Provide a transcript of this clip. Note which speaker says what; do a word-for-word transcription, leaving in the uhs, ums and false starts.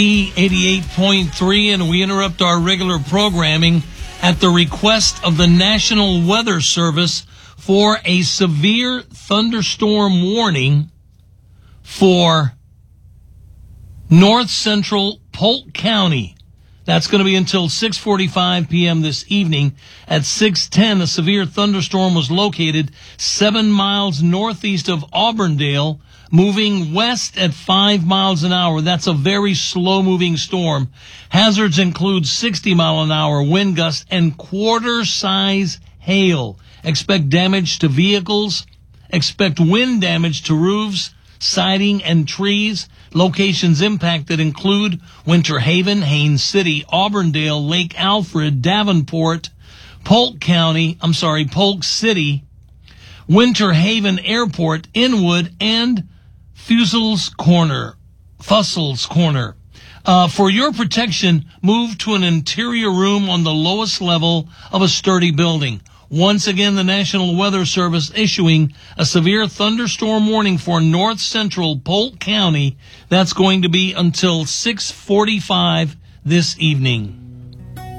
Speaker 1: eighty-eight point three, and we interrupt our regular programming at the request of the National Weather Service for a severe thunderstorm warning for north central Polk County. That's going to be until six forty-five p.m. this evening. At six ten, a severe thunderstorm was located seven miles northeast of Auburndale, moving west at five miles an hour. That's a very slow-moving storm. Hazards include sixty mile an hour wind gusts and quarter-size hail. Expect damage to vehicles. Expect wind damage to roofs, siding, and trees. Locations impacted include Winter Haven, Haines City, Auburndale, Lake Alfred, Davenport, Polk County, I'm sorry, Polk City, Winter Haven Airport, Inwood, and Fussell's Corner. Fussell's Corner. Uh, for your protection, move to an interior room on the lowest level of a sturdy building. Once again, the National Weather Service issuing a severe thunderstorm warning for north central Polk County. That's going to be until six forty-five this evening.